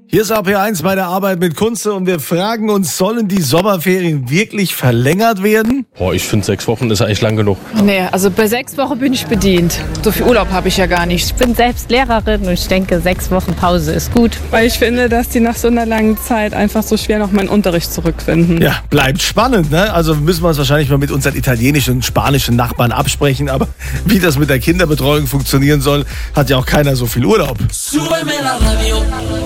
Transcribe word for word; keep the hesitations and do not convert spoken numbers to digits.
Hier ist A P eins bei der Arbeit mit Kunze und wir fragen uns, sollen die Sommerferien wirklich verlängert werden? Boah, ich finde sechs Wochen ist eigentlich lang genug. Nee, also bei sechs Wochen bin ich bedient. So viel Urlaub habe ich ja gar nicht. Ich bin selbst Lehrerin und ich denke, sechs Wochen Pause ist gut. Weil ich finde, dass die nach so einer langen Zeit einfach so schwer noch meinen Unterricht zurückfinden. Ja, bleibt spannend, ne? Also müssen wir uns wahrscheinlich mal mit unseren italienischen und spanischen Nachbarn absprechen, aber wie das mit der Kinderbetreuung funktionieren soll, hat ja auch keiner so viel Urlaub. Súbeme la radio.